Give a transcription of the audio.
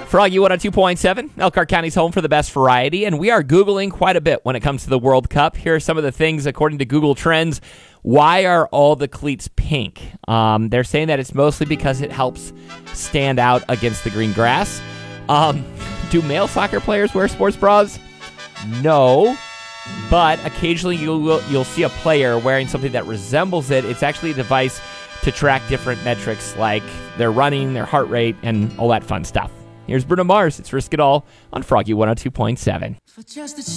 Froggy 102.7, Elkhart County's home for the best variety, and we are Googling quite a bit when it comes to the World Cup. Here are some of the things, according to Google Trends. Why are all the cleats pink? They're saying that it's mostly because it helps stand out against the green grass. Do male soccer players wear sports bras? No, but occasionally you'll see a player wearing something that resembles it. It's actually a device to track different metrics like their running, their heart rate, and all that fun stuff. Here's Bruno Mars. It's Risk It All on Froggy 102.7.